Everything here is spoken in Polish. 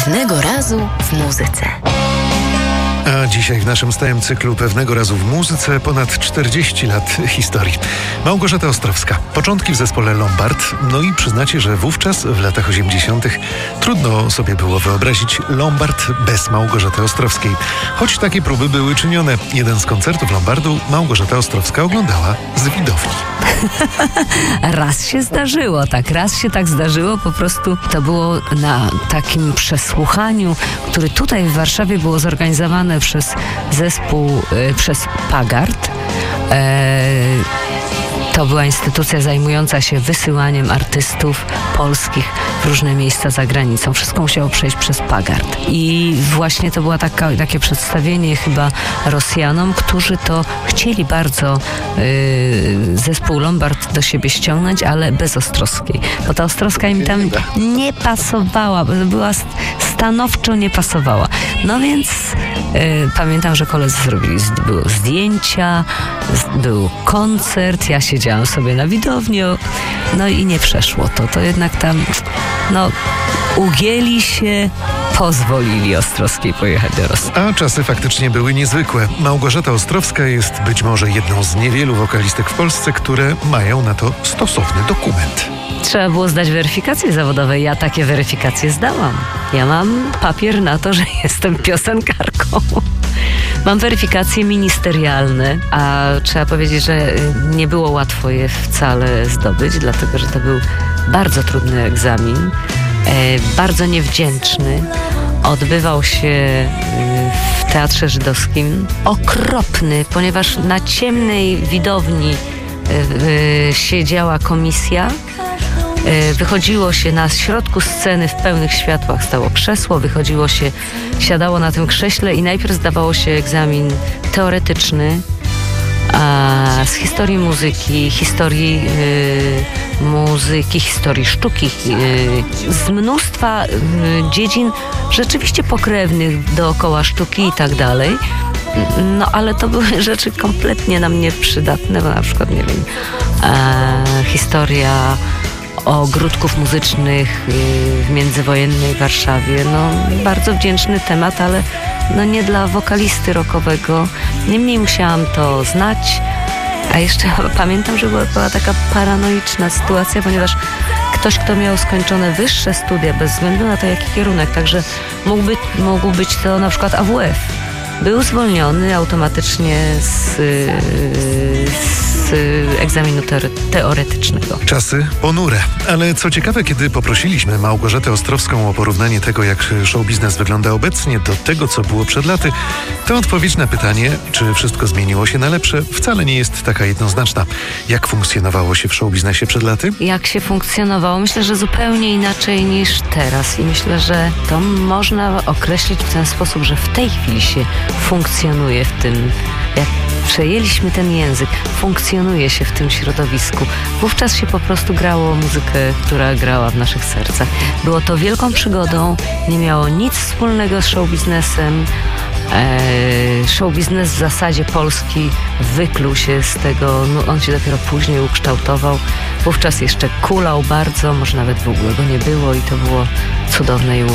Pewnego razu w muzyce. A dzisiaj w naszym stałym cyklu Pewnego razu w muzyce ponad 40 lat historii. Małgorzata Ostrowska. Początki w zespole Lombard. No i przyznacie, że wówczas, w latach 80. trudno sobie było wyobrazić Lombard bez Małgorzaty Ostrowskiej. Choć takie próby były czynione. Jeden z koncertów Lombardu Małgorzata Ostrowska oglądała z widowni. Raz się tak zdarzyło, po prostu to było na takim przesłuchaniu, który tutaj w Warszawie było zorganizowane przez zespół, przez Pagart. To była instytucja zajmująca się wysyłaniem artystów polskich w różne miejsca za granicą. Wszystko musiało przejść przez Pagart. I właśnie to było takie przedstawienie chyba Rosjanom, którzy to chcieli bardzo zespół Lombard do siebie ściągnąć, ale bez Ostrowskiej. Bo ta Ostrowska im tam nie pasowała, była stanowczo nie pasowała. No więc pamiętam, że koledzy były zdjęcia, był koncert, ja siedziałam sobie na widowni, no i nie przeszło to. To jednak tam, ugięli się, pozwolili Ostrowskiej pojechać do Rosji. A czasy faktycznie były niezwykłe. Małgorzata Ostrowska jest być może jedną z niewielu wokalistek w Polsce, które mają na to stosowny dokument. Trzeba było zdać weryfikacje zawodowe. Ja takie weryfikacje zdałam. Ja mam papier na to, że jestem piosenkarką. Mam weryfikacje ministerialne, a trzeba powiedzieć, że nie było łatwo je wcale zdobyć, dlatego że to był bardzo trudny egzamin, bardzo niewdzięczny. Odbywał się w Teatrze Żydowskim. Okropny, ponieważ na ciemnej widowni siedziała komisja. Wychodziło się na środku sceny, w pełnych światłach stało krzesło, siadało na tym krześle i najpierw zdawało się egzamin teoretyczny z historii muzyki, historii sztuki, z mnóstwa dziedzin rzeczywiście pokrewnych dookoła sztuki i tak dalej. No ale to były rzeczy kompletnie nam nieprzydatne, bo na przykład, nie wiem, historia ogródków muzycznych w międzywojennej Warszawie. Bardzo wdzięczny temat, ale nie dla wokalisty rockowego. Niemniej musiałam to znać. A jeszcze pamiętam, że była taka paranoiczna sytuacja, ponieważ ktoś, kto miał skończone wyższe studia, bez względu na to, jaki kierunek, także mógł być to na przykład AWF, był zwolniony automatycznie z egzaminu teoretycznego. Czasy ponure. Ale co ciekawe, kiedy poprosiliśmy Małgorzatę Ostrowską o porównanie tego, jak show biznes wygląda obecnie, do tego, co było przed laty, to odpowiedź na pytanie, czy wszystko zmieniło się na lepsze, wcale nie jest taka jednoznaczna. Jak funkcjonowało się w show biznesie przed laty? Jak się funkcjonowało? Myślę, że zupełnie inaczej niż teraz. I myślę, że to można określić w ten sposób, że w tej chwili się funkcjonuje w tym, jak przejęliśmy ten język, funkcjonuje się w tym środowisku. Wówczas się po prostu grało muzykę, która grała w naszych sercach. Było to wielką przygodą, nie miało nic wspólnego z show biznesem. Show biznes w zasadzie polski wykluł się z tego, on się dopiero później ukształtował. Wówczas jeszcze kulał bardzo, może nawet w ogóle go nie było i to było cudowne i